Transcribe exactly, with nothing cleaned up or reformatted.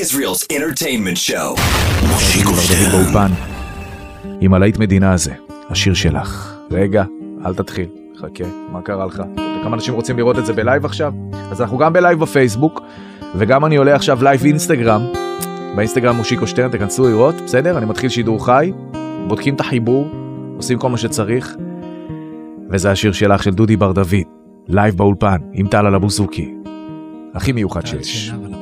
Israel's entertainment show. מושיקו שטרן. באופן. עם הלהיט מדינה הזה, השיר שלך. רגע, אל תתחיל. חכה, מה קרה לך? כמה אנשים רוצים לראות את זה בלייב עכשיו? אז אנחנו גם בלייב בפייסבוק, וגם אני עולה עכשיו לייב אינסטגרם. באינסטגרם מושיקו שטרן, תכנסו לראות, בסדר? אני מתחיל שידור חי, בודקים את החיבור, עושים כל מה שצריך, וזה השיר שלך של דודי בר דוד, לייב באולפן, עם טל על הבוסוקי. הכי מיוחד שיש.